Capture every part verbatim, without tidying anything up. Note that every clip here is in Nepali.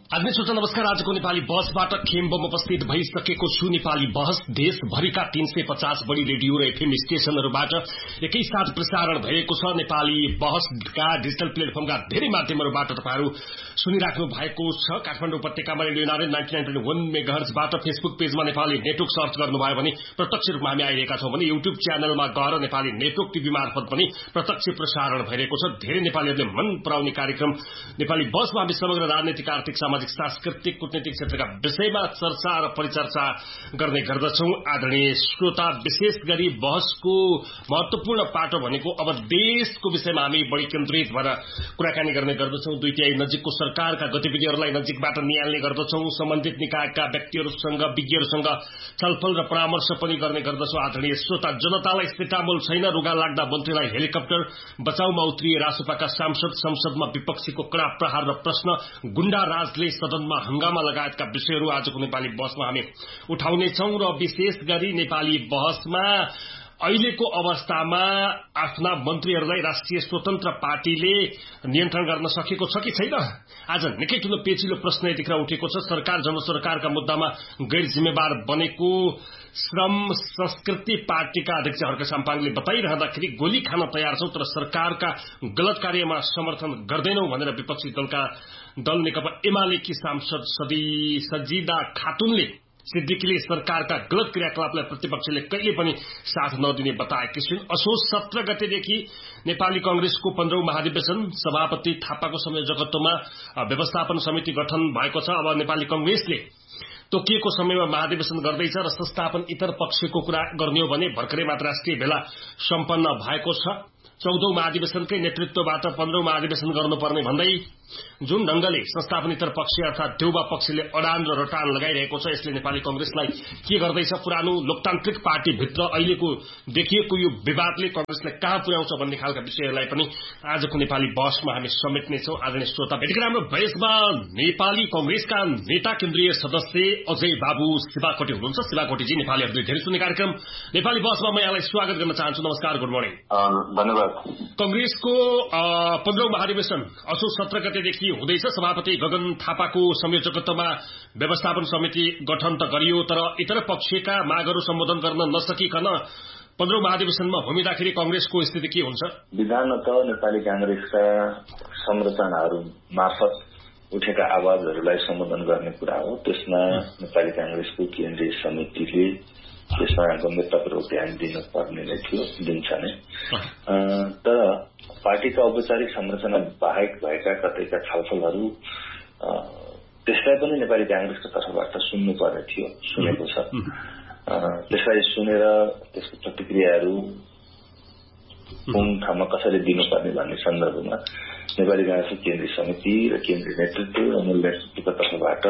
आदमी सोचा नमस्कार। आजको नेपाली बहसबाट खेम्बम उपस्थित भइसकेको छु। नेपाली बहस देशभरिका तीन सय पचास बढ़ी रेडियो र एफएम स्टेशनहरूबाट एकैसाथ प्रसारण भएको छ। नेपाली बहसका डिजिटल प्लेटफर्मका धेरै माध्यमहरूबाट तपाईहरु सुनिराख्नु भएको छ। काठमाडौँ उपत्यकामा radio Narayan ninety nine point वन मेगाहर्ज फेसबुक पेजमा नेपाली नेटवर्क सर्च गर्नुभयो भने प्रत्यक्ष रूपमा हामी आइरहेका छौं भने युट्युब च्यानलमा गएर नेपाली नेटवर्क टिभी मार्फत पनि प्रत्यक्ष प्रसारण भइरहेको छ। धेरै नेपालीहरूले मन पराउने कार्यक्रम नेपाली बहसमा हामी समग्र राजनीतिक, आर्थिक, सामाजिक, सांस्कृतिक, कूटनीतिक क्षेत्रका विषयमा चर्चा र परिचर्चा गर्ने गर्दछौं। आदरणीय श्रोता, विशेष गरी बहसको महत्वपूर्ण पाटो भनेको अब देशको विषयमा हामी बढी केन्द्रित भएर कुराकानी गर्ने गर्दछौं। दुई तिहाई नजिकको सरकारका गतिविधिहरूलाई नजिकबाट निहाल्ने गर्दछौं। सम्बन्धित निकायका व्यक्तिहरूसँग, विज्ञहरूसँग छलफल र परामर्श पनि गर्ने गर्दछौं। आदरणीय श्रोता, जनतालाई सिटामोल छैन। रुगा लाग्दा मन्त्रीलाई हेलिकप्टर, बचाउमा उत्रिए रासोपाका सांसद, संसदमा विपक्षीको कड़ा प्रहार र प्रश्न, गुण्डा राजले सदनमा हंगामा लगायतका विषयहरू आजको नेपाली बहसमा हामी उठाउनेछौं। र विशेष गरी नेपाली बहसमा अहिलेको अवस्थामा आफ्ना मन्त्रीहरूलाई राष्ट्रिय स्वतन्त्र पार्टीले नियन्त्रण गर्न सकेको छ कि छैन, आज निकै ठूलो पेचिलो प्रश्न यतिखेर उठेको छ। सरकार जनसरकारका मुद्दामा गैर जिम्मेवार बनेको श्रम संस्कृति पार्टीका अध्यक्ष हर्क साम्पाङले बताइरहँदाखेरि गोली खान तयार छौं तर सरकारका गलत कार्यमा समर्थन गर्दैनौ भनेर विपक्षी दलका दल नेकपा एमालेकी सांसद सजिदा खातुनले सिद्दिकीले सरकारका गलत क्रियाकलापलाई प्रतिपक्षले कहिले पनि साथ नदिने बताएकी छिन्। असोज सत्र गतेदेखि नेपाली कंग्रेसको पन्ध्रौं महाधिवेशन सभापति थापाको संयोजकत्वमा व्यवस्थापन समिति गठन भएको छ। अब नेपाली कंग्रेसले तोकिएको समयमा महाधिवेशन गर्दैछ र संस्थापन इतर पक्षको कुरा गर्ने हो भने भर्खरै मात्र राष्ट्रिय भेला सम्पन्न भएको छ। चौधौं महाधिवेशनकै नेतृत्वबाट पन्ध्रौं महाधिवेशन गर्नुपर्ने भन्दै जुन ढंगले संस्थापन इतर पक्ष अर्थात देउबा पक्षले अडान र रटान लगाइरहेको छ, यसले नेपाली कंग्रेसलाई के गर्दैछ? पुरानो लोकतान्त्रिक पार्टी भित्र अहिलेको देखिएको यो विवादले कंग्रेसलाई कहाँ पुर्याउँछ भन्ने खालका विषयहरूलाई पनि आजको नेपाली बहसमा हामी समेट्नेछौं। आदरणीय श्रोता, भेटेको हाम्रो बहसमा नेपाली कंग्रेसका नेता केन्द्रीय सदस्य अजय बाबु शिवाकोटी हुनुहुन्छ। शिवाकोटीजी, नेपालीहरूले धेरै सुन्ने कार्यक्रम नेपाली बहसमा म यहाँलाई स्वागत गर्न चाहन्छु। नमस्कार, गुड मर्निङ। धन्यवाद। कंग्रेसको पन्ध्रौं महाधिवेशन असोज सत्र गतेदेखि हुँदैछ। सभापति गगन थापाको संयोजकत्वमा व्यवस्थापन समिति गठन त गरियो तर इतर पक्षका मागहरू सम्बोधन गर्न नसकिकन पन्ध्रौं महाधिवेशनमा भूमिदाखेरि कंग्रेसको स्थिति के हुन्छ? विधानत नेपाली कांग्रेसका संरचनाहरू मार्फत उठेका आवाजहरूलाई सम्बोधन गर्ने कुरा हो। त्यसमा नेपाली कांग्रेसको केन्द्रीय समितिले त्यसमा गम्भीरतापूर्वक ध्यान दिनुपर्ने नै थियो, दिन्छ नै। तर पार्टीका औपचारिक संरचना बाहेक भएका कतैका छलफलहरू त्यसलाई पनि नेपाली कांग्रेसको तर्फबाट सुन्नुपर्ने थियो, सुनेको छ। त्यसलाई सुनेर त्यसको प्रतिक्रियाहरू कुन ठाउँमा कसरी दिनुपर्ने भन्ने सन्दर्भमा नेपाली कांग्रेसको केन्द्रीय समिति र केन्द्रीय नेतृत्व र मूल नेतृत्वको तर्फबाट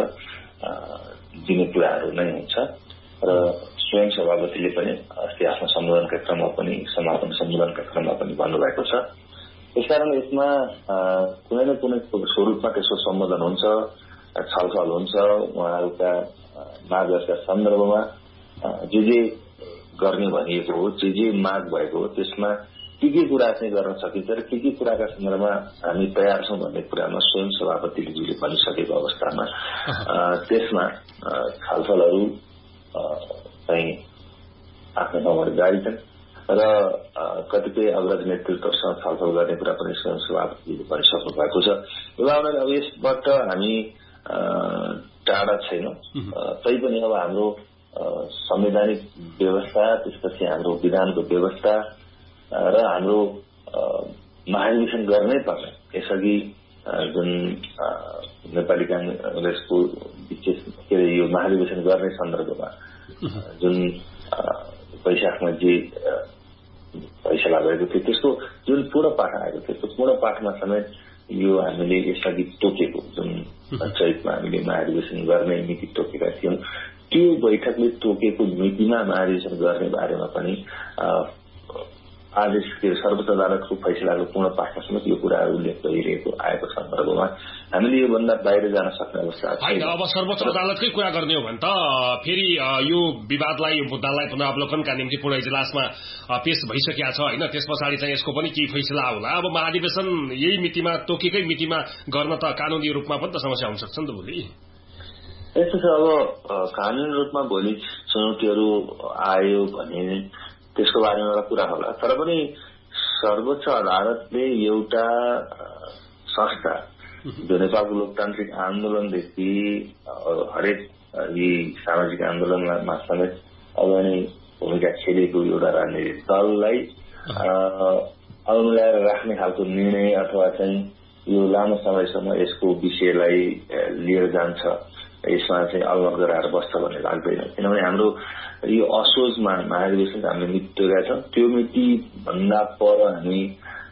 दिने कुराहरू नै हुन्छ। र स्वयं सभापतिले पनि अस्ति आफ्नो सम्बोधनका क्रममा पनि समापन सम्बोधनका क्रममा पनि भन्नुभएको छ। यसकारण यसमा कुनै न कुनै स्वरूपमा त्यसको सम्बोधन हुन्छ, छलफल हुन्छ। उहाँहरूका मागका सन्दर्भमा जे जे गर्ने भनिएको हो, जे जे माग भएको हो, त्यसमा के के कुरा चाहिँ गर्न सकिन्छ र के के कुराका सन्दर्भमा हामी तयार छौं भन्ने कुरामा स्वयं सभापतिले भनिसकेको अवस्थामा त्यसमा छलफलहरू चाहिँ आफ्नो ठाउँमा जारी छन् र कतिपय अग्रज नेतृत्वसँग छलफल गर्ने कुरा पनि स्वयं सभापतिले भनिसक्नु भएको छ। उहाँले अब यसबाट हामी टाढा छैनौं। तैपनि अब हाम्रो संवैधानिक व्यवस्था, त्यसपछि हाम्रो विधानको व्यवस्था र हाम्रो महाधिवेशन गर्नै पर्ने यसअघि जुन नेपाली कांग्रेसको विशेष के अरे यो महाधिवेशन गर्ने सन्दर्भमा जुन वैशाखमा जे फैसला भएको थियो त्यसको जुन पूर्ण पाठ आएको थियो, त्यो पूर्ण पाठमा समेत यो हामीले यसअघि तोकेको जुन चैतमा हामीले महाधिवेशन गर्ने नीति तोकेका थियौं, त्यो बैठकले तोकेको नीतिमा महाधिवेशन गर्ने बारेमा पनि आदेश के सर्वोच्च अदालतको फैसलाको पूर्ण पाठमा समेत यो कुराहरू उल्लेख गरिरहेको आएको सन्दर्भमा हामीले योभन्दा बाहिर जान सक्ने अवस्था छैन। अब सर्वोच्च अदालतकै कुरा गर्ने हो भने त फेरि यो विवादलाई यो मुद्दालाई पुनरावलोकनका निम्ति पुणे इजलासमा पेश भइसकेको छ होइन, त्यस पछाडि चाहिँ यसको पनि केही फैसला होला। अब महाधिवेशन यही मितिमा तोकेकै मितिमा गर्न त कानूनी रूपमा पनि त समस्या हुन सक्छ नि त भोलि। यस्तो छ, अब कानूनी रूपमा भोलि चुनौतीहरू आयो भने त्यसको बारेमा एउटा कुरा होला। तर पनि सर्वोच्च अदालतले एउटा संस्था जो नेपालको लोकतान्त्रिक आन्दोलनदेखि हरेक यी सामाजिक आन्दोलनमा समेत अगाडि भूमिका खेलेको एउटा राजनीतिक दललाई अल्मल्याएर राख्ने खालको निर्णय अथवा चाहिँ यो लामो समयसम्म यसको विषयलाई लिएर जान्छ, यसमा चाहिँ अलमल गराएर बस्छ भन्ने लाग्दैन। किनभने हाम्रो यो असोजमा महाधिवेशन हामीले मिति तोकेका छौँ, त्यो मिति भन्दा पर हामी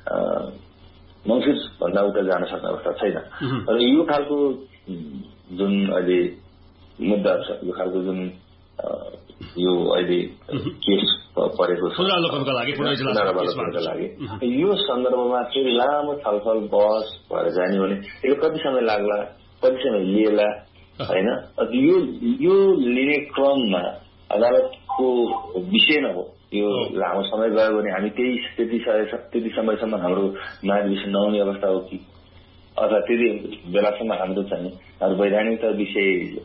मङ्सिर भन्दा उता जान सक्ने अवस्था छैन। र यो खालको जुन अहिले मुद्दा छ, यो खालको जुन यो अहिले केस परेको छ पुनरावलोकनका लागि यो सन्दर्भमा फेरि लामो छलफल बहस भएर जाने भने यो कति समय लाग्ला, कति समय लिएला होइन। यो यो लिने क्रममा अदालतको विषय नहो, यो लामो समय गयो भने हामी त्यही त्यति त्यति समयसम्म हाम्रो महाधिवेशन नहुने अवस्था हो कि अथवा त्यति बेलासम्म हाम्रो चाहिँ हाम्रो वैधानिकता विषय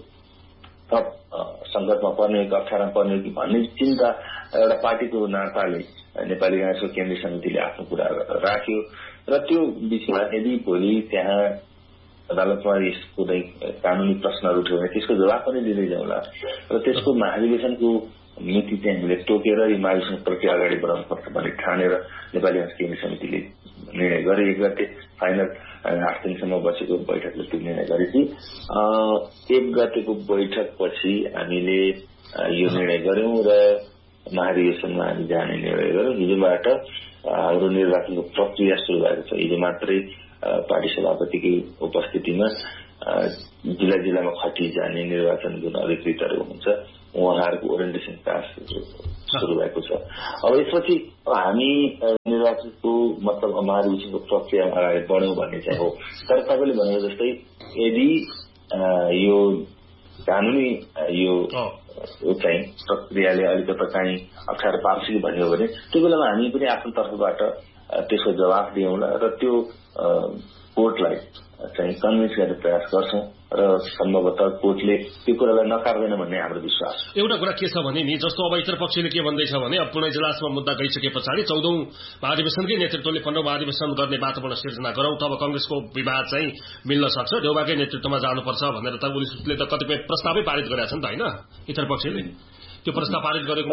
थप सङ्कटमा पर्ने हो कि अप्ठ्यारोमा पर्ने हो कि भन्ने चिन्ता एउटा पार्टीको नाताले नेपाली कांग्रेसको केन्द्रीय समितिले आफ्नो कुरा राख्यो। र त्यो विषयमा यदि भोलि त्यहाँ अदालतमा यसको कानूनी प्रश्नहरू उठ्यो भने त्यसको जवाब पनि दिँदै जाउँला। र त्यसको महाधिवेशनको मिति चाहिँ हामीले तोकेर यो महाधिवेशन प्रक्रिया अगाडि बढाउनु पर्छ भन्ने ठानेर नेपाली कांग्रेस केन्द्रीय समितिले निर्णय गरे। एक गते फाइनल आठ दिनसम्म बसेको बैठकले त्यो निर्णय गरे कि एक गतेको बैठकपछि हामीले यो निर्णय गर्यौं र महाधिवेशनमा हामी जाने निर्णय गर्यौं। हिजोबाट हाम्रो निर्वाचनको प्रक्रिया सुरु भएको छ। हिजो मात्रै पार्टी सभापतिकै उपस्थितिमा जिल्ला जिल्लामा खटी जाने निर्वाचन जुन अधिकृतहरू हुनुहुन्छ उहाँहरूको ओरिएन्टेसन क्लास सुरु भएको छ। अब यसपछि हामी निर्वाचनको मतलब महाधिवेशनको प्रक्रियामा अगाडि बढ्यौं भन्ने चाहिँ हो। तर तपाईँले भनेको जस्तै यदि यो कानूनी यो चाहिँ प्रक्रियाले अलिकति चाहिँ अप्ठ्यारो पार्छ कि भन्यो भने त्यो बेलामा हामी पनि आफ्नो तर्फबाट त्यसको जवाफ दियौँला र त्यो कोर्टलाई चाहिँ कन्भिन्स गर्ने प्रयास गर्छौं र सम्भवतः कोर्टले त्यो कुरालाई नकार्दैन भन्ने हाम्रो विश्वास। एउटा कुरा के छ भने नि जस्तो अब इतर पक्षले के भन्दैछ भने अब पुणे इजलासमा मुद्दा गइसके पछाडि चौधौं महाधिवेशनकै नेतृत्वले पन्ध्रौं महाधिवेशन गर्ने वातावरण सिर्जना गरौं तब कांग्रेसको विवाद चाहिँ मिल्न सक्छ, देउबाकै नेतृत्वमा जानुपर्छ भनेर त उनीहरूले त कतिपय प्रस्तावै पारित गरेका छन् त होइन इतर पक्षले। त्यो प्रस्ताव पारित गरेको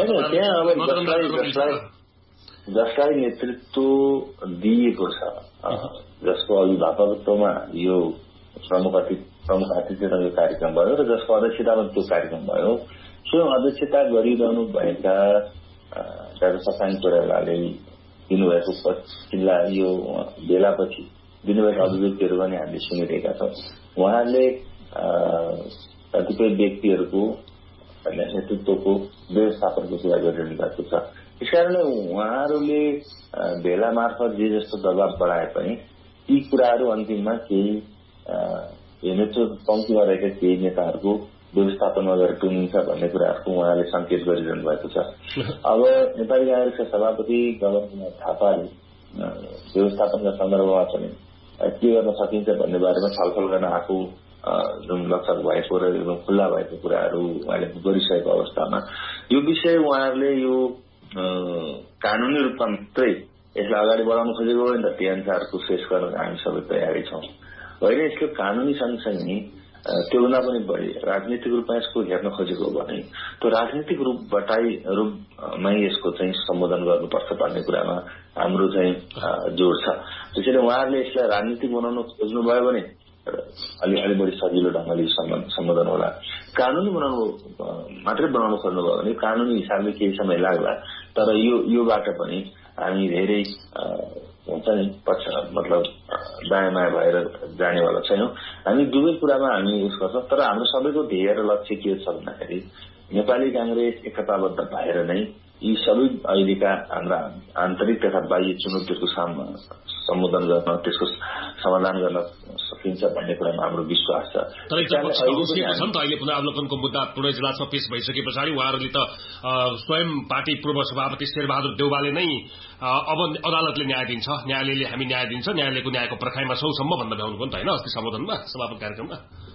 जसलाई नेतृत्व दिएको छ, जसको अभिभावकत्वमा यो प्रमुख अतिथि प्रमुख अतिथिको यो कार्यक्रम भयो र जसको अध्यक्षतामा त्यो कार्यक्रम भयो, स्वयं अध्यक्षता गरिरहनु भएका डाक्टर शशाङ्क कोइरालाले दिनुभएको पछिल्ला यो बेलापछि दिनुभएका अभिव्यक्तिहरू पनि हामीले सुनिरहेका छौँ। उहाँले कतिपय व्यक्तिहरूको नेतृत्वको व्यवस्थापनको कुरा गरिरहनु भएको छ। त्यसकारणले उहाँहरूले भेला मार्फत जे जस्तो दबाव बढाए पनि यी कुराहरू अन्तिममा केही नेतृत्व पङ्क्तिमा रहेका केही नेताहरूको व्यवस्थापनमा गएर टुङ्गिन्छ भन्ने कुराहरूको उहाँले संकेत गरिरहनु भएको छ। अब नेपाली कांग्रेसका सभापति गगन कुमार थापाले व्यवस्थापनका सन्दर्भमा पनि के गर्न सकिन्छ भन्ने बारेमा छलफल गर्न आफू जुन लक्षक भएको र एकदम खुल्ला भएको कुराहरू उहाँले गरिसकेको अवस्थामा यो विषय उहाँहरूले यो कानूनी रूपमा मात्रै यसलाई अगाडि बढाउन खोजेको हो नि त त्यही अनुसारको पेश गर्न हामी सबै तयारी छौँ। होइन यसको कानूनी सँगसँगै त्योभन्दा पनि बढी राजनीतिक रूपमा यसको हेर्न खोजेको हो भने त्यो राजनीतिक रूपबाटै रूपमै यसको चाहिँ सम्बोधन गर्नुपर्छ भन्ने कुरामा हाम्रो चाहिँ जोड छ। त्यसैले उहाँहरूले यसलाई राजनीतिक बनाउन खोज्नुभयो भने अलि अलि बढी सजिलो ढंगले सम्बोधन होला। कानूनी बनाउनु मात्रै बनाउन खोज्नुभयो भने कानूनी हिसाबले केही समय लाग्ला, तर यो योबाट पनि हामी धेरै हुन्छ नि पक्ष मतलब दायाँ बायाँ भएर जानेवाला छैनौँ। हामी दुवै कुरामा हामी युज गर्छौँ। तर हाम्रो सबैको ध्येय र लक्ष्य के छ भन्दाखेरि नेपाली कांग्रेस एकताबद्ध भएर नै यी सबै अहिलेका हाम्रा आन्तरिक तथा बाह्य चुनौतीहरूको सम्बोधन गर्न त्यसको समाधान गर्न सकिन्छ भन्ने कुरामा हाम्रो विश्वास छ। तर अहिले पुनरावलोकनको मुद्दा पूर्ण इजलासमा पेश भइसके पछाडि उहाँहरूले त स्वयं पार्टी पूर्व सभापति शेरबहादुर देउवाले नै अब अदालतले न्याय दिन्छ, न्यायालयले हामी न्याय दिन्छ, न्यायालयको न्यायको पर्खाइमा छौं सम्म भन्दा भ्याउनुभयो नि त होइन अस्ति सम्बोधनमा सभापति कार्यक्रममा।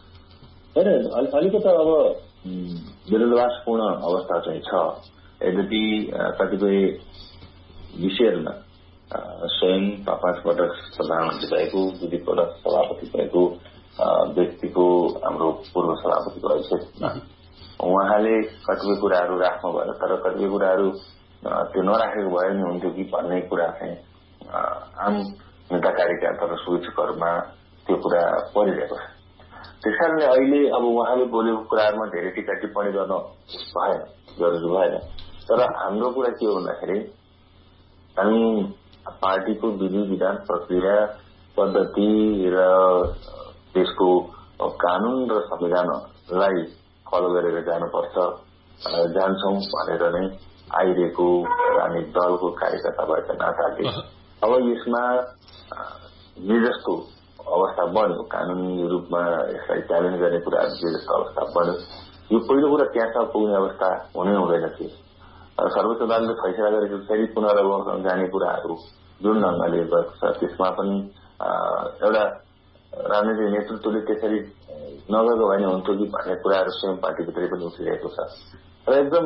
अलिकति अब विरोधाभासपूर्ण अवस्था चाहिँ छ। यद्यपि कतिपय विषयहरूमा स्वयं पाँच पटक प्रधानमन्त्री भएको, दुई पटक सभापति भएको व्यक्तिको हाम्रो पूर्व सभापतिको हैसियतमा उहाँले कतिपय कुराहरू राख्नुभयो, तर कतिपय कुराहरू त्यो नराखेको भए नि हुन्थ्यो कि भन्ने कुरा चाहिँ आम नेता कार्यकर्ता र सूचकहरूमा त्यो कुरा परिरहेको छ। त्यसकारणले अहिले अब उहाँले बोलेको कुराहरूमा धेरै टीका टिप्पणी गर्न भएन, जरुरी भएन। तर हाम्रो कुरा के हो भन्दाखेरि हामी पार्टीको विधि विधान प्रक्रिया पद्धति र त्यसको कानून र संविधानलाई फलो गरेर जानुपर्छ, जान्छौं भनेर नै आइरहेको राजनीतिक दलको कार्यकर्ता भएका नाताले अब यसमा जे जस्तो अवस्था बन्यो, कानूनी रूपमा यसलाई च्यालेन्ज गर्ने कुराहरू जे जस्तो अवस्था बन्यो, यो पहिलो कुरा त्यहाँसम्म पुग्ने अवस्था हुनै हुँदैन थियो। सर्वोच्च अदालतले फैसला गरेको फेरि पुनरावलोकन जाने कुराहरू जुन ढंगले भएको छ त्यसमा पनि एउटा राजनीतिक नेतृत्वले त्यसरी नगएको भए हुन्थ्यो कि भन्ने कुराहरू स्वयं पार्टीभित्रै पनि उठिरहेको छ र एकदम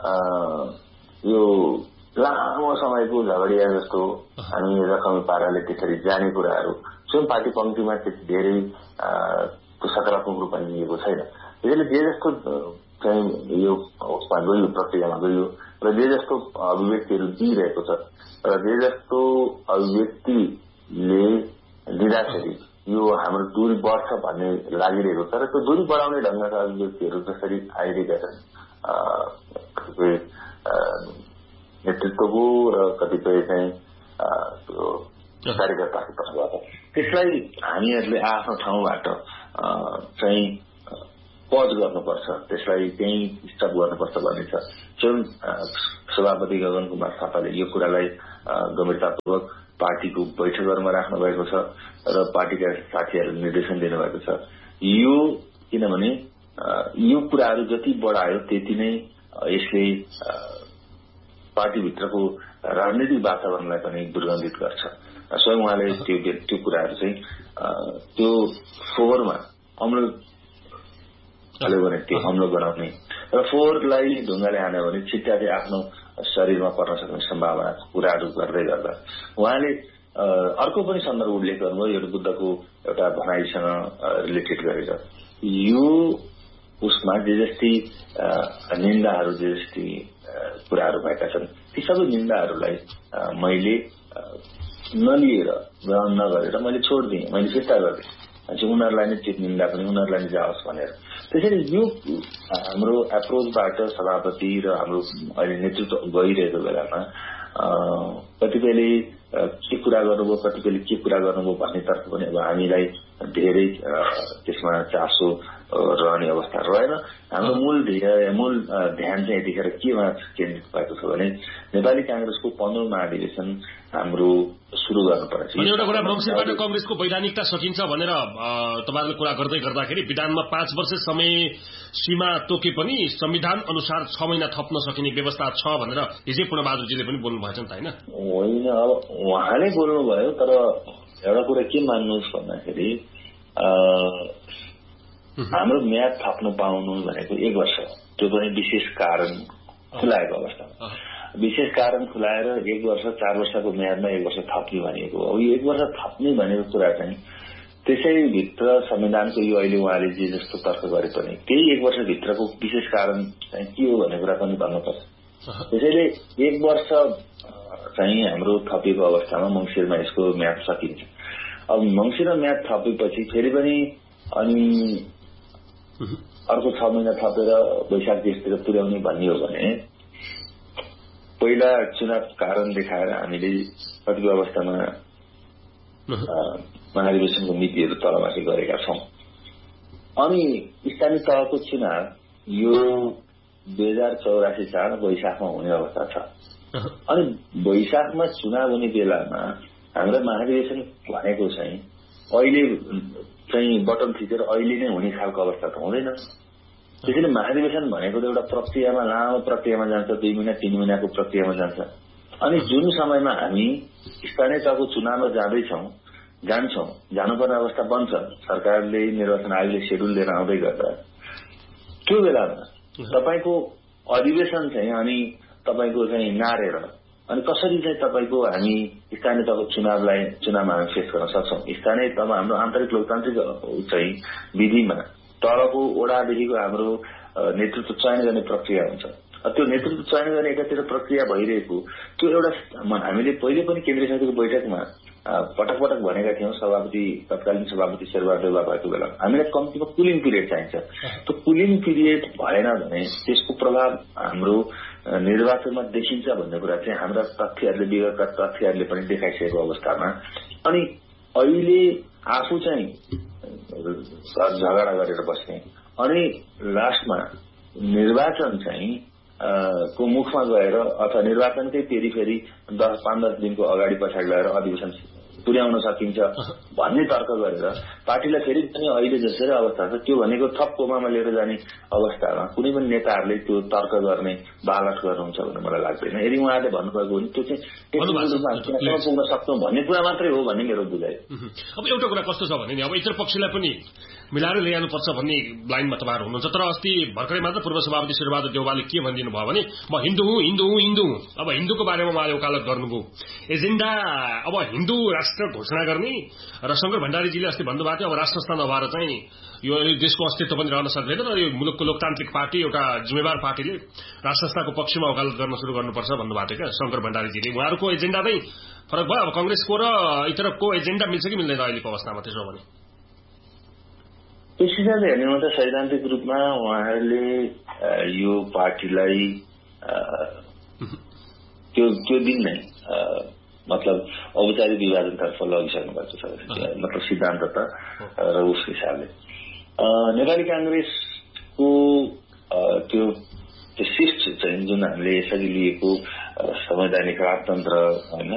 यो लामो समयको झगडिया जस्तो हामी रकमी पाराले त्यसरी जाने कुराहरू स्वयं पार्टी पङ्क्तिमा धेरै सकारात्मक रूपमा लिएको छैन। त्यसैले जे जस्तो चाहिँ यो गयो प्रक्रियामा गयो र जे जस्तो अभिव्यक्तिहरू दिइरहेको छ र जे जस्तो अभिव्यक्तिले दिँदाखेरि यो हाम्रो दूरी बढ्छ भन्ने लागिरहेको छ र त्यो दूरी बढाउने ढंगका अभिव्यक्तिहरू जसरी आइरहेका छन् कतिपय नेतृत्वको र कतिपय चाहिँ कार्यकर्ताको तर्फबाट त्यसलाई हामीहरूले आफ्नो ठाउँबाट चाहिँ पज गर्नुपर्छ, त्यसलाई त्यही स्टप गर्नुपर्छ भन्ने छ। स्वयं सभापति गगन कुमार थापाले यो कुरालाई गम्भीरतापूर्वक पार्टीको बैठकहरूमा राख्नु भएको छ र पार्टीका साथीहरूले निर्देशन दिनुभएको छ। यो किनभने यो कुराहरू जति बढायो त्यति नै यसले पार्टीभित्रको राजनीतिक वातावरणलाई पनि दुर्गन्धित गर्छ। स्वयं उहाँले त्यो त्यो कुराहरू चाहिँ त्यो फोहोरमा अम्ल हाल्यो भने त्यो अम्लो गराउने र फोहोरलाई ढुङ्गाले हान्यो भने छिट्टाले आफ्नो शरीरमा पर्न सक्ने सम्भावना कुराहरू गर्दै गर्दा उहाँले अर्को पनि सन्दर्भ उल्लेख गर्नुभयो एउटा बुद्धको एउटा भनाइसँग रिलेटेड गरेर यो उसमा जे जस्तै निन्दाहरू जे जस्तै कुराहरू भएका छन् ती सबै निन्दाहरूलाई मैले नलिएर ग्रहण नगरेर मैले छोडिदिएँ, मैले फिर्ता गरिदिएँ। चाहिँ उनीहरूलाई नै त्यो निन्दा पनि उनीहरूलाई नै जाओस् भनेर। त्यसैले यो हाम्रो एप्रोचबाट सभापति र हाम्रो अहिले नेतृत्व गइरहेको बेलामा कतिपयले के कुरा गर्नुभयो कतिपयले के कुरा गर्नुभयो भन्नेतर्फ पनि अब हामीलाई धेरै त्यसमा चासो रहने अवस्था रहेन। हाम्रो मूल ध्येय मूल ध्यान चाहिँ यतिखेर केमा केन्द्रित भएको छ भने नेपाली कांग्रेसको पन्ध्रौं महाधिवेशन हाम्रो शुरू गर्नुपर्छ। एउटा कुरा मंसिरबाट कंग्रेसको वैधानिकता सकिन्छ भनेर तपाईहरुले कुरा गर्दै गर्दाखेरि विधानमा पाँच वर्ष समय सीमा तोके पनि संविधान अनुसार छ महिना थप्न सकिने व्यवस्था छ भनेर हिजै पूर्णबहादुरजीले पनि बोल्नु भएछ नि त हैन? होइन, अब उहाँले बोल्नु भयो, तर एउटा कुरा के मान्नुहोस् भन्दाखेरि हाम्रो म्याद थप्न पाउनु भनेको एक वर्ष, त्यो पनि विशेष कारण खुलाएको अवस्थामा। विशेष कारण खुलाएर एक वर्ष चार वर्षको म्यादमा एक वर्ष थप्ने भनेको अब यो एक वर्ष थप्ने भनेको कुरा चाहिँ त्यसैभित्र संविधानको यो अहिले उहाँले जे जस्तो तर्क गरे पनि त्यही एक वर्षभित्रको विशेष कारण चाहिँ के हो भन्ने कुरा पनि भन्नुपर्छ। त्यसैले एक वर्ष चाहिँ हाम्रो थपिएको अवस्थामा मङ्सिरमा यसको म्याद सकिन्छ। अब मङ्सिरमा म्याद थपेपछि फेरि पनि अनि अर्को छ महिना थपेर वैशाख देशतिर पुर्याउने भन्ने हो भने पहिला चुनाव कारण देखाएर हामीले कतिपय अवस्थामा महाधिवेशनको मितिहरू तलमाथि गरेका छौं। अनि स्थानीय तहको चुनाव यो दुई हजार चौरासी साल वैशाखमा हुने अवस्था छ। अनि वैशाखमा चुनाव हुने बेलामा हाम्रो महाधिवेशन भनेको चाहिँ अहिले चाहिँ बटन थिचेर अहिले नै हुने खालको अवस्था त हुँदैन। त्यसैले महाधिवेशन भनेको त एउटा प्रक्रियामा लामो प्रक्रियामा जान्छ, दुई महिना तीन महिनाको प्रक्रियामा जान्छ। अनि जुन समयमा हामी स्थानीय तहको चुनावमा जाँदैछौँ जान्छौँ जानुपर्ने अवस्था बन्छ, सरकारले निर्वाचन आयोगले सेड्युल लिएर आउँदै गर्दा त्यो बेलामा तपाईँको अधिवेशन चाहिँ अनि तपाईँको चाहिँ नारेर अनि कसरी चाहिँ तपाईँको हामी स्थानीय तहको चुनावलाई चुनावमा हामी फेस गर्न सक्छौँ। स्थानीय तहमा हाम्रो आन्तरिक लोकतान्त्रिक चाहिँ विधिमा तलको ओडादेखिको हाम्रो नेतृत्व चयन गर्ने प्रक्रिया हुन्छ। त्यो नेतृत्व चयन गर्ने एकातिर प्रक्रिया भइरहेको त्यो एउटा हामीले पहिले पनि केन्द्रीय समितिको बैठकमा पटक पटक भनेका थियौँ। सभापति तत्कालीन सभापति शेरबहादुर देउवा भएको बेला हामीलाई कम्तीमा कुलिङ पिरियड चाहिन्छ। त्यो कुलिङ पिरियड भएन भने त्यसको प्रभाव हाम्रो निर्वाचनमा देखिन्छ भन्ने कुरा चाहिँ हाम्रा तथ्यहरूले विगतका तथ्यहरूले पनि देखाइसकेको अवस्थामा अनि अहिले आफू चाहिँ झगडा गरेर बस्ने अनि लास्टमा निर्वाचन चाहिँ को मुखमा गएर अथवा निर्वाचनकै फेरि फेरि दस पाँच दस दिनको अगाडि पछाडि गएर अधिवेशन पुर्याउन सकिन्छ भन्ने तर्क गरेर पार्टीलाई फेरि पनि अहिले जसरी अवस्था छ त्यो भनेको थप कोमामा लिएर जाने अवस्थामा कुनै पनि नेताहरूले त्यो तर्क गर्ने बालट गर्नुहुन्छ भन्ने मलाई लाग्दैन। यदि उहाँहरूले भन्नुभएको हो भने त्यो चाहिँ पुग्न सक्छौँ भन्ने कुरा मात्रै हो भन्ने मेरो बुझाइ। अब एउटा कुरा कस्तो छ भने नि अब इतर पक्षलाई पनि मिलाएर ल्याउनुपर्छ भन्ने लाइनमा तपाईँहरू हुनुहुन्छ। तर अस्ति भर्खरै मात्र पूर्व सभापति शेरबहादुर देउवाले के भनिदिनु भयो भने म हिन्दू हुँ हिन्दू हुँ हिन्दू हुँ। अब हिन्दूको बारेमा उहाँले वकालत गर्नुभयो। एजेन्डा अब हिन्दू राष्ट्र घोषणा गर्ने र शंकर भण्डारीजीले अस्ति भन्नुभएको थियो अब राष्ट्रस्थ नभएर चाहिँ यो देशको अस्तित्व पनि रहन सक्दैन र यो मुलुकको लोकतान्त्रिक पार्टी एउटा जिम्मेवार पार्टीले राष्ट्रस्थको पक्षमा वकालत गर्न शुरू गर्नुपर्छ भन्नुभएको थियो क्या शंकर भण्डारीजीले। उहाँहरूको एजेन्डा नै फरक भयो। अब कंग्रेसको र इतरको एजेन्डा मिल्छ कि मिल्दैन अहिलेको अवस्थामा त्यसो भने? त्यस हिसाबले हेर्ने हो त सैद्धान्तिक रूपमा उहाँहरूले यो पार्टीलाई त्यो त्यो दिन नै मतलब औपचारिक विभाजनतर्फ लगिसक्नु भएको छ। मतलब सिद्धान्त त र उस हिसाबले नेपाली कांग्रेसको त्यो त्यो शिफ्ट चाहिँ जुन हामीले यसरी लिएको संवैधानिक राजतन्त्र होइन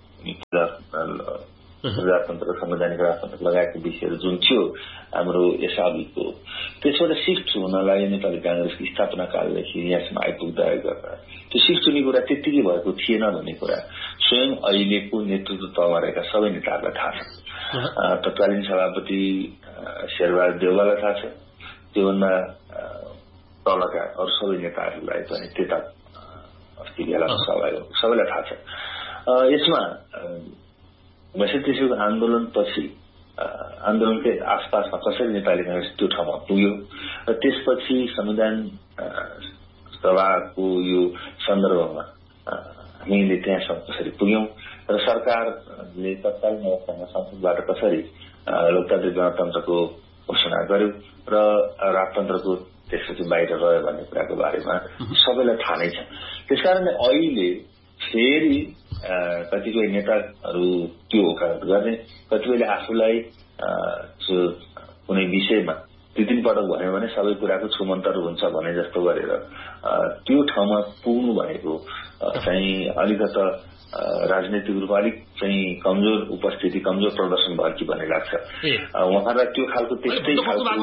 प्रजातन्त्र संवैधानिक राजतन्त्र लगायतको विषयहरू जुन थियो हाम्रो एसआबीको त्यसबाट सिफ्ट हुनलाई नेपाली कांग्रेसको स्थापना कालदेखि यहाँसम्म आइपुग्दा गर्दा त्यो सिफ्ट हुने कुरा त्यत्तिकै भएको थिएन भन्ने कुरा स्वयं अहिलेको नेतृत्व तहमा रहेका सबै नेताहरूलाई थाहा छ। तत्कालीन सभापति शेरबहादुर देउवालाई थाहा छ, त्योभन्दा तलका अरू सबै नेताहरूलाई पनि त्यता अस्ति बेलामा सबैलाई थाहा छ। यसमा वैश्विक आन्दोलनपछि आन्दोलनकै आसपासमा कसरी नेपाली कांग्रेस त्यो ठाउँमा पुग्यो र त्यसपछि संविधान सभाको यो सन्दर्भमा हामीले त्यहाँसम्म कसरी पुग्यौं र सरकारले तत्कालीन अवस्थामा संसदबाट कसरी लोकतान्त्रिक गणतन्त्रको घोषणा गर्यो र राजतन्त्रको त्यसपछि बाहिर रह्यो भन्ने कुराको बारेमा सबैलाई थाहा नै छ। त्यसकारणले अहिले फेरि कतिपय नेताहरू त्यो वकालत गर्ने, कतिपयले आफूलाई कुनै विषयमा दुई तीन पटक भन्यो भने सबै कुराको छुमन्तर हुन्छ भने जस्तो गरेर त्यो ठाउँमा पुग्नु भनेको चाहिँ अलिकता राजनीतिक रूपमा अलिक चाहिँ कमजोर उपस्थिति कमजोर प्रदर्शन भयो कि भन्ने लाग्छ। उहाँलाई त्यो खालको त्यस्तै खालको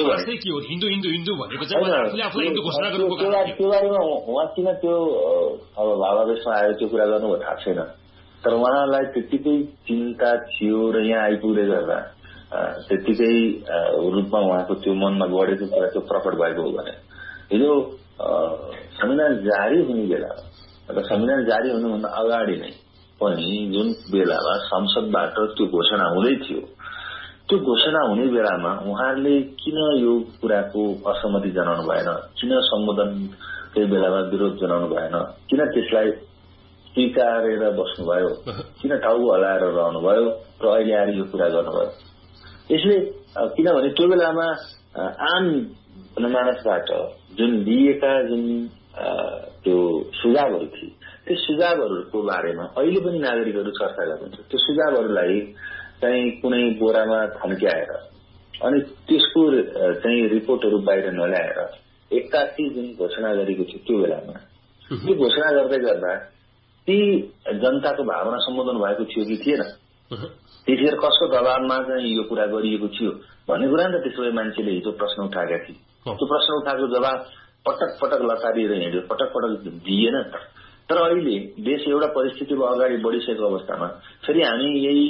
त्यो बारेमा उहाँ किन त्यो अब भावावेशमा आयो त्यो कुरा गर्नुभयो थाहा छैन। तर उहाँलाई त्यत्तिकै चिन्ता थियो र यहाँ आइपुग्दै गर्दा त्यत्तिकै रूपमा उहाँको त्यो मनमा गढेको कुरा त्यो प्रकट भएको हो भने हिजो संविधान जारी हुने बेला र संविधान जारी हुनुभन्दा अगाडि नै पनि जुन बेलामा संसदबाट त्यो घोषणा हुँदै थियो त्यो घोषणा हुने बेलामा उहाँहरूले किन यो कुराको असहमति जनाउनु भएन, किन सम्बोधन त्यही बेलामा विरोध जनाउनु भएन, किन त्यसलाई स्वीकारेर बस्नुभयो, किन टाउको हलाएर रहनुभयो र अहिले आएर यो कुरा गर्नुभयो। यसले किनभने त्यो बेलामा आम जनमानसबाट जुन दिएका जुन त्यो सुझावहरू थिए त्यो सुझावहरूको बारेमा अहिले पनि नागरिकहरू चर्चा गर्नुहुन्छ। त्यो सुझावहरूलाई चाहिँ कुनै बोरामा थन्क्याएर अनि त्यसको चाहिँ रिपोर्टहरू बाहिर नल्याएर एक्कासी जुन घोषणा गरेको थियो त्यो बेलामा त्यो घोषणा गर्दै गर्दा ती जनताको भावना सम्बोधन भएको थियो कि थिएन, त्यतिखेर कसको दबावमा चाहिँ यो कुरा गरिएको थियो भन्ने कुरा नि त त्यसो भए मान्छेले हिजो प्रश्न उठाएका थिए। त्यो प्रश्न उठाएको जवाब पटक पटक लतारिएर हिँड्यो, पटक पटक दिएन। तर अहिले देश एउटा परिस्थितिमा अगाडि बढिसकेको अवस्थामा फेरि हामी यही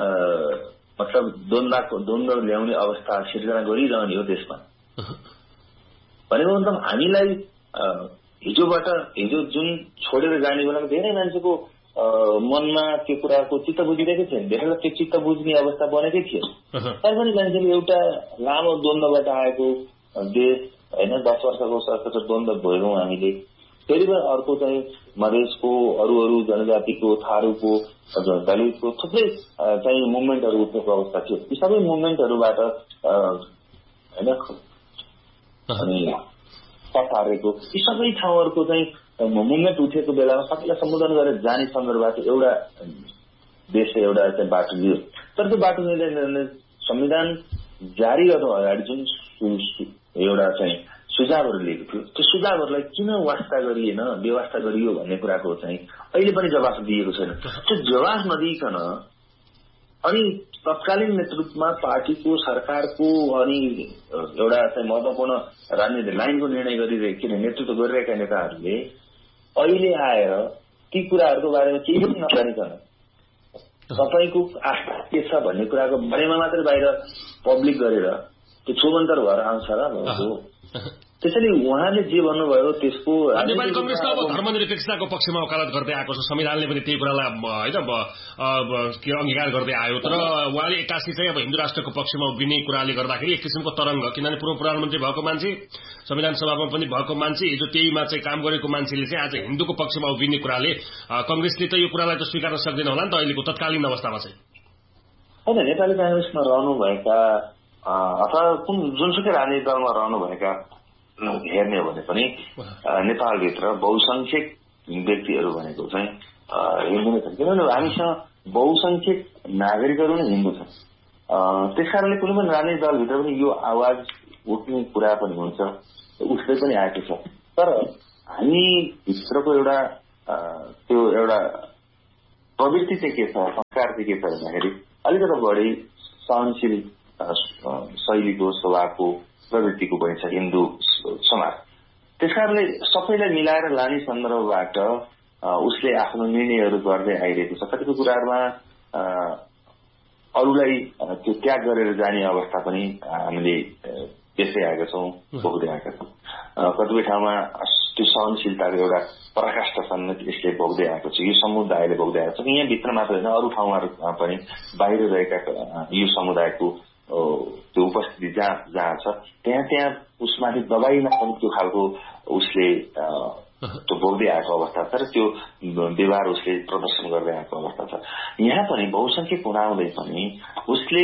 मतलब द्वन्द्वको द्वन्द्व ल्याउने अवस्था सिर्जना गरिरहने हो देशमा भनेको मतलब हामीलाई हिजोबाट हिजो जुन छोडेर जाने बेलामा धेरै मान्छेको मनमा त्यो कुराको चित्त बुझिरहेकै थिएन, धेरैलाई त्यो चित्त बुझ्ने अवस्था बनेकै थियो। तैपनि मान्छेले एउटा लामो द्वन्द्वबाट आएको देश होइन, दस वर्षको सशस्त्र द्वन्द्व भयौँ हामीले, फेरि अर्को चाहिँ मधेसको अरू अरू जनजातिको थारूको दलितको थुप्रै चाहिँ मुभमेन्टहरू उठेको अवस्था थियो। यी सबै मुभमेन्टहरूबाट होइन अनि पठारेको यी सबै ठाउँहरूको चाहिँ मुभमेन्ट उठेको बेलामा सबैलाई सम्बोधन गरेर जाने सन्दर्भबाट एउटा देशले एउटा चाहिँ बाटो लियो। तर त्यो बाटो लिँदै संविधान जारी गर्नु अगाडि जुन एउटा चाहिँ सुझावहरू लिएको थियो त्यो सुझावहरूलाई किन वास्ता गरिएन, व्यवस्था गरियो भन्ने कुराको चाहिँ अहिले पनि जवाफ दिएको छैन। त्यो जवाफ नदिइकन अनि तत्कालीन नेतृत्वमा पार्टीको सरकारको अनि एउटा चाहिँ महत्वपूर्ण राजनीतिक लाइनको निर्णय गरिरहेको किन नेतृत्व गरिरहेका नेताहरूले अहिले आएर ती कुराहरूको बारेमा केही पनि नगरिकन तपाईँको आस्था के छ भन्ने कुराको बारेमा मात्रै बाहिर पब्लिक गरेर त्यो छोमन्तर भएर आउँछ र भएको। त्यसैले उहाँले जे भन्नुभयो त्यसको नेपाली कंग्रेस अब धर्मनिरपेक्षताको पक्षमा वकालत गर्दै आएको छ, संविधानले पनि त्यही कुरालाई होइन के अंगीकार गर्दै आयो। तर उहाँले एक्कासी चाहिँ अब हिन्दू राष्ट्रको पक्षमा उभिने कुराले गर्दाखेरि एक किसिमको तरंग, किनभने पूर्व प्रधानमन्त्री भएको मान्छे, संविधान सभामा पनि भएको मान्छे, हिजो त्यहीमा चाहिँ काम गरेको मान्छेले चाहिँ आज हिन्दूको पक्षमा उभिने कुराले कंग्रेसले त यो कुरालाई त स्वीकार्न सक्दैन होला नि त अहिलेको तत्कालीन अवस्थामा चाहिँ। होइन, नेपाली कांग्रेसमा रहनुभएका अथवा कुन जुनसुकै राजनीतिक दलमा रहनुभएका हेर्ने हो भने पनि नेपालभित्र बहुसंख्यक व्यक्तिहरू भनेको चाहिँ हिन्दू नै छन्, किनभने हामीसँग बहुसंख्यक नागरिकहरू नै हिन्दू छन्। त्यस कारणले कुनै पनि राजनीतिक दलभित्र पनि यो आवाज उठ्ने कुरा पनि हुन्छ, उठ्दै पनि आएको छ। तर हामी भित्रको एउटा त्यो एउटा प्रवृत्ति चाहिँ के छ, संस्कार चाहिँ के छ भन्दाखेरि अलिकति बढी सहनशील शैलीको स्वभावको प्रवृत्तिको पनि छ हिन्दू समाज। त्यस कारणले सबैलाई मिलाएर लाने सन्दर्भबाट उसले आफ्नो निर्णयहरू गर्दै आइरहेको छ। कतिपय कुराहरूमा अरूलाई त्यो त्याग गरेर जाने अवस्था पनि हामीले देख्दै आएका छौँ, भोग्दै आएका छौँ। कतिपय ठाउँमा त्यो सहनशीलताको एउटा पराकाष्ठा समेत यसले भोग्दै आएको छ, यो समुदायले भोग्दै आएको छ। यहाँ भित्र मात्र होइन, अरू ठाउँहरूमा पनि बाहिर रहेका यो समुदायको त्यो उपस्थिति जहाँ जहाँ छ त्यहाँ त्यहाँ उसमाथि दबाईमा पनि त्यो खालको उसले त्यो भोग्दै आएको अवस्था छ र त्यो व्यवहार उसले प्रदर्शन गर्दै आएको अवस्था छ। यहाँ पनि बहुसंख्यक हुनाउँदै पनि उसले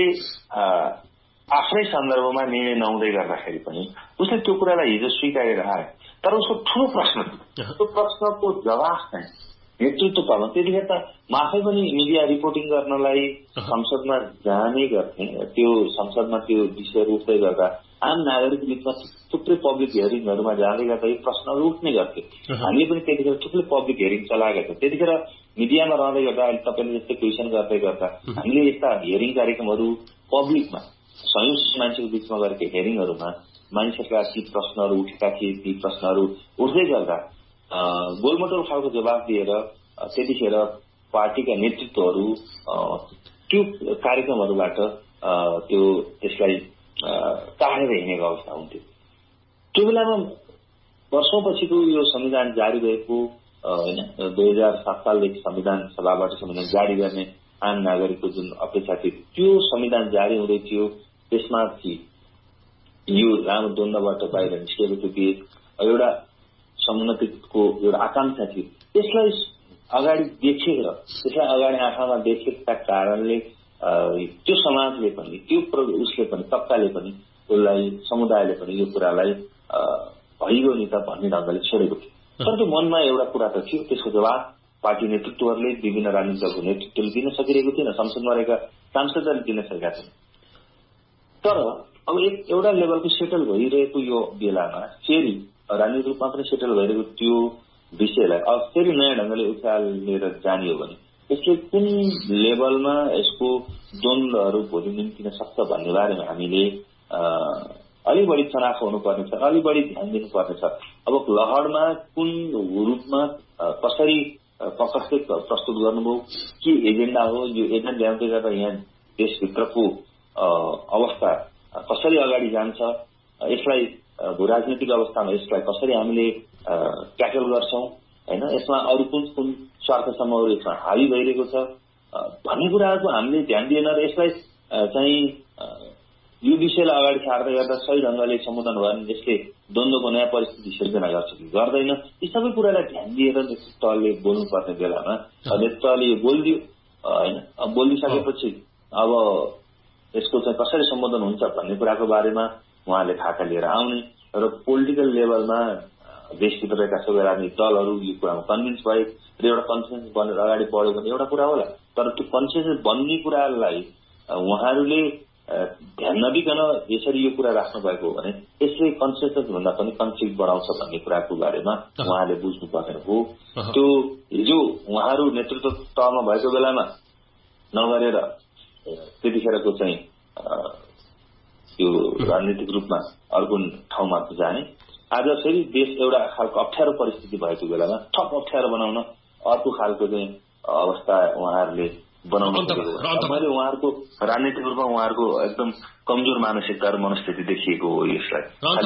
आफ्नै सन्दर्भमा निर्णय नहुँदै गर्दाखेरि पनि उसले त्यो कुरालाई हिजो स्वीकारेर आयो। तर उसको ठूलो प्रश्न, त्यो प्रश्नको जवाफ चाहिँ नेतृत्व तल त्यतिखेर त म आफै पनि मिडिया रिपोर्टिङ गर्नलाई संसदमा जाने गर्थेँ। त्यो संसदमा त्यो विषयहरू उठ्दै गर्दा आम नागरिक बिचमा थुप्रै पब्लिक हियरिङहरूमा जाँदै गर्दा यो प्रश्नहरू उठ्ने गर्थे। हामीले पनि त्यतिखेर थुप्रै पब्लिक हियरिङ चलाएका थियौँ। त्यतिखेर मिडियामा रहँदै गर्दा अहिले तपाईँले जस्तै क्वेसन गर्दै गर्दा हामीले यस्ता हियरिङ कार्यक्रमहरू पब्लिकमा सयौं मान्छेको बिचमा गरेका हियरिङहरूमा मानिसहरूका ती प्रश्नहरू उठेका थिए। ती प्रश्नहरू उठ्दै गर्दा गोलमटोल खालको जवाब दिएर त्यतिखेर पार्टीका नेतृत्वहरू त्यो कार्यक्रमहरूबाट त्यो त्यसलाई टाढेर हिँडेको अवस्था हुन्थ्यो। त्यो बेलामा वर्षौंपछिको यो संविधान जारी भएको होइन, दुई हजार सात सालदेखि संविधान सभाबाट संविधान जारी गर्ने आम नागरिकको जुन अपेक्षा थियो त्यो संविधान जारी हुँदै थियो। त्यसमा यो लामो द्वन्द्वबाट बाहिर निस्केको थियो कि एउटा समुन्नतिको एउटा आकांक्षा थियो। त्यसलाई अगाडि देखेर त्यसलाई अगाडि आँखामा देखेका कारणले त्यो समाजले पनि त्यो उसले पनि तबकाले पनि उसलाई समुदायले पनि यो कुरालाई भइगयो नि त भन्ने ढङ्गले छोडेको थियो। तर त्यो मनमा एउटा कुरा त थियो, त्यसको जवाब पार्टी नेतृत्वहरूले विभिन्न राजनीतिक दलको नेतृत्वले दिन सकिरहेको थिएन, संसदमा रहेका सांसदहरूले दिन सकेका थिएन। तर अब एक एउटा लेभलको सेटल भइरहेको यो बेलामा फेरि राजनीतिक रूपमा पनि सेटल भइरहेको त्यो विषयलाई अब फेरि नयाँ ढंगले उचालेर जाने हो भने यसले कुन लेभलमा यसको द्वन्द्वहरू भोलि निम्तिन सक्छ भन्ने बारेमा हामीले अलि बढी चनाखो हुनुपर्ने छ, अलि बढी ध्यान दिनुपर्ने छ। अब लहरमा कुन रूपमा कसरी कसले प्रस्तुत गर्नुभयो, के एजेन्डा हो, यो एजेन्डा ल्याउँदै गर्दा यहाँ देशभित्रको अवस्था कसरी अगाडि जान्छ, यसलाई भू-राजनीतिक अवस्थामा यसलाई कसरी हामीले ट्याकल गर्छौं हैन, यसमा अरू कुन कुन स्वार्थ समूहहरू यसमा हावी भइरहेको छ भन्ने कुराहरूको हामीले ध्यान दिएन र यसलाई चाहिँ यो विषयलाई अगाडि सार्दै गर्दा सही ढंगले सम्बोधन भयो भने यसले द्वन्द्वको नयाँ परिस्थिति सिर्जना गर्छ कि गर्दैन, यी सबै कुरालाई ध्यान दिएर नेतृत्वले बोल्नुपर्ने बेलामा नेतृत्वले यो बोलिदियो हैन। अब बोलिसकेपछि अब यसको चाहिँ कसरी सम्बोधन हुन्छ भन्ने कुराको बारेमा उहाँले खाका लिएर आउने र पोलिटिकल लेभलमा देशभित्र रहेका सबै राजनीतिक दलहरू यो कुरामा कन्भिन्स भए र एउटा कन्सेन्सस बनेर अगाडि बढ्यो भने एउटा कुरा होला। तर त्यो कन्सेन्सस बन्ने कुरालाई उहाँहरूले ध्यान नदिकन यसरी यो कुरा राख्नु भएको हो भने यसले कन्सेन्सस भन्दा पनि कन्फ्लिक्ट बढाउँछ भन्ने कुराको बारेमा उहाँले बुझ्नुपर्ने हो। त्यो हिजो उहाँहरू नेतृत्व तहमा भएको बेलामा नगरेर त्यतिखेरको चाहिँ यो राजनीतिक रूपमा अर्को ठाउँमा जाने, आज फेरि देश एउटा खालको अप्ठ्यारो परिस्थिति भएको बेलामा थप अप्ठ्यारो बनाउन अर्को खालको चाहिँ अवस्था उहाँहरूले बनाउनु पऱ्यो। मैले उहाँहरूको राजनीतिक रूपमा उहाँहरूको एकदम कमजोर मानसिकता र मनस्थिति देखिएको हो यसलाई।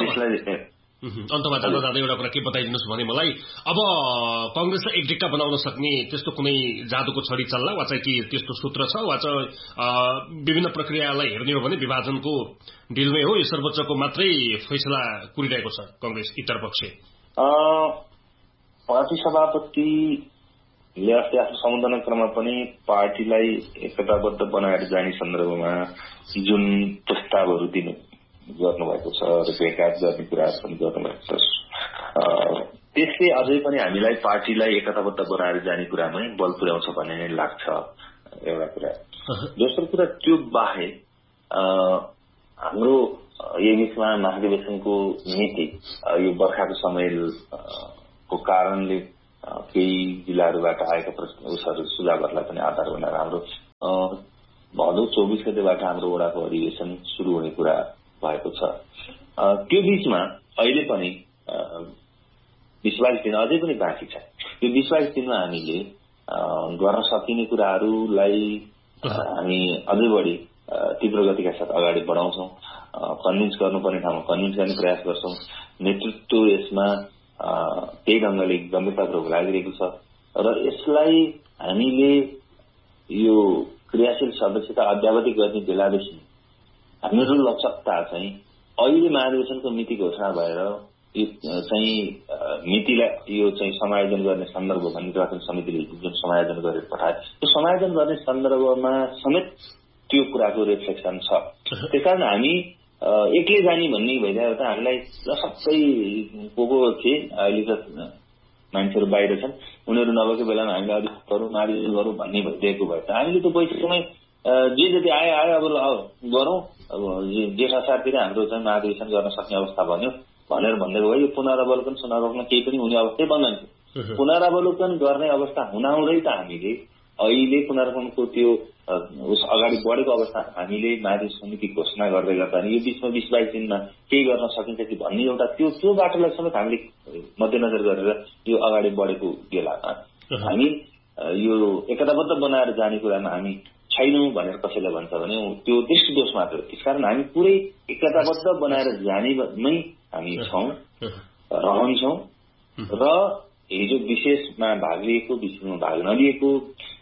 अन्तमा जाँदा जाँदा एउटा कुरा के बताइदिनुहोस् भने मलाई, अब कंग्रेसलाई एकडिक्का बनाउन सक्ने त्यस्तो कुनै जादुको छडी चल्ला वा चाहिँ के त्यस्तो सूत्र छ वा चाहिँ विभिन्न प्रक्रियालाई हेर्ने हो भने विभाजनको डिलमै हो, यो सर्वोच्चको मात्रै फैसला कुरिरहेको छ कंग्रेस इतरपक्ष? पार्टी सभापतिले अस्ति आफ्नो सम्बोधन क्रममा पनि पार्टीलाई एकताबद्ध बनाएर जाने सन्दर्भमा जुन प्रस्तावहरू दिनु गर्नुभएको छ र विकास गर्ने कुराहरू पनि गर्नुभएको छ, त्यसले अझै पनि हामीलाई पार्टीलाई एकताबद्ध बनाएर जाने कुरामै बल पुर्याउँछ भन्ने नै लाग्छ एउटा कुरा। दोस्रो कुरा त्यो बाहेक हाम्रो यही बीचमा महाधिवेशनको नीति यो बर्खाको समयको कारणले केही जिल्लाहरूबाट आएका प्रश्न उसहरू सुझावहरूलाई पनि आधार बनाएर हाम्रो भदौ चौबिस गतेबाट हाम्रो वडाको अधिवेशन शुरू हुने कुरा भएको छ। त्यो बीचमा अहिले पनि बीस बाइस दिन अझै पनि बाँकी छ। यो बीस बाइस दिनमा हामीले गर्न सकिने कुराहरूलाई हामी अझै बढी तीव्र गतिका साथ अगाडि बढाउँछौं, कन्भिन्स गर्नुपर्ने ठाउँमा कन्भिन्स गर्ने प्रयास गर्छौं। नेतृत्व यसमा त्यही ढंगले गम्भीरतापूर्वक लागिरहेको छ र यसलाई हामीले यो क्रियाशील सदस्यता अद्यावधि गर्ने बेलादेखि हाम्रो लचकता चाहिँ अहिले महाधिवेशनको मिति घोषणा भएर यो चाहिँ मितिलाई यो चाहिँ समायोजन गर्ने सन्दर्भ भन्ने निर्वाचन समितिले जुन समायोजन गरेर पठाए त्यो समायोजन गर्ने सन्दर्भमा समेत त्यो कुराको रिफ्लेक्सन छ। त्यसकारण हामी एक्लै जाने भन्ने भइरहेको त हामीलाई सबै को को थिए अहिले त मान्छेहरू बाहिर छन्, उनीहरू नभएको बेलामा हामीले अलिक गरौँ महाधिवेशन गरौँ भन्ने भइरहेको भए त हामीले त बैठकमै जे जति आयो आयो अब गरौँ, अब जेठ असारतिर हाम्रो चाहिँ महाधिवेशन गर्न सक्ने अवस्था बन्यो भनेर भन्दै गयो। यो पुनरावलोकन सुनावकमा केही पनि हुने अवस्थै बन्दैन। पुनरावलोकन गर्ने अवस्था हुनाहुँदै त हामीले अहिले पुनरावलोकनको त्यो उस अगाडि बढेको अवस्था हामीले महाधिवेशन समिति घोषणा गर्दै गर्दा यो बीचमा बीस बाइस दिनमा केही गर्न सकिन्छ कि भन्ने एउटा त्यो त्यो बाटोलाई समेत हामीले मध्यनजर गरेर यो अगाडि बढेको बेलामा हामी यो एकताबद्ध बनाएर जाने कुरामा हामी छैनौं भनेर कसैले भन्छ भने त्यो दृष्टिदोष मात्र हो। त्यसकारण हामी पुरै एकताबद्ध बनाएर जानेमै हामी छौं, रहन्छौं र हिजो विशेषमा भाग लिएको, विशेषमा भाग नलिएको,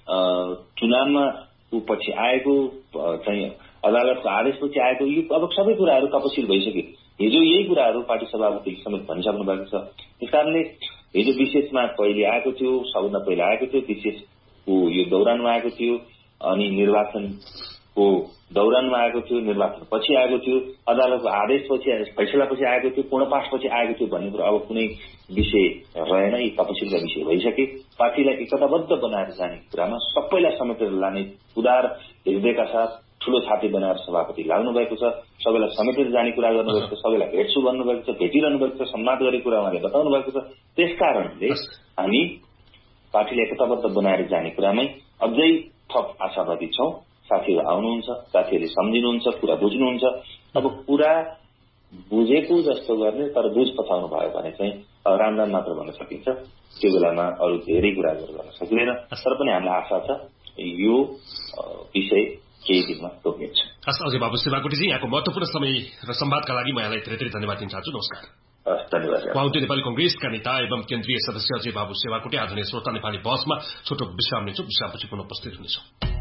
चुनावमा पछि आएको चाहिँ अदालतको आदेशपछि आएको यो अब सबै कुराहरू तपसिल भइसक्यो। हिजो यही कुराहरू पार्टी सभापतिले समेत भनिसक्नु भएको छ। त्यसकारणले हिजो विशेषमा पहिले आएको थियो, सबभन्दा पहिला आएको थियो, विशेषको यो दौरानमा आएको थियो, अनि निर्वाचनको दौरानमा आएको थियो, निर्वाचन पछि आएको थियो, अदालतको आदेशपछि फैसलापछि आएको थियो, पूर्णपाठपछि आएको थियो भन्ने कुरा अब कुनै विषय रहेन। यी तपसिलका विषय भइसके। पार्टीलाई एकताबद्ध बनाएर जाने कुरामा सबैलाई समेटेर लाने उदार हृदयका साथ ठूलो छाती बनाएर सभापति लाग्नु भएको छ, सबैलाई समेटेर जाने कुरा गर्नुभएको छ, सबैलाई भेट्छु भन्नुभएको छ, भेटिरहनु भएको छ, सम्वाद गर्ने कुरा उहाँले बताउनु भएको छ। त्यस कारणले हामी पार्टीलाई एकताबद्ध बनाएर जाने कुरामै अझै थप आशावादी छौं। साथीहरू आउनुहुन्छ, साथीहरूले सम्झिनुहुन्छ, कुरा बुझ्नुहुन्छ। अब कुरा बुझेको जस्तो गर्ने तर बुझ पछाउनु भयो भने चाहिँ राम राम मात्र भन्न सकिन्छ, त्यो बेलामा अरू धेरै कुराहरू गर्न सकिँदैन। तर पनि हामीलाई आशा छ यो विषय केही दिनमा तोकिन्छ। हस् अजय बाबु सेवाकोटीजी, यहाँको महत्वपूर्ण समय र संवादका लागि म यहाँलाई धेरै धेरै धन्यवाद दिन चाहन्छु। नमस्कार। धन्यवाद। उहाँले नेपाली कंग्रेसका नेता एवं केन्द्रीय सदस्य अजय बाबु सेवाकोटी आदरणीय श्रोता नेपाली बहसमा छोटो विश्राम लिन्छौं। विश्रामपछि पुनः उपस्थित हुनेछौं।